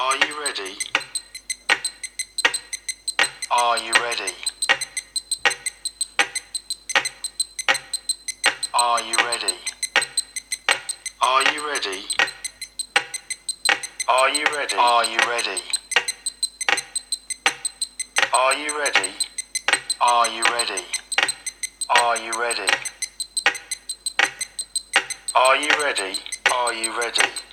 Are you ready? Are you ready? Are you ready? Are you ready? Are you ready? Are you ready? Are you ready? Are you ready? Are you ready? Are you ready? Are you ready?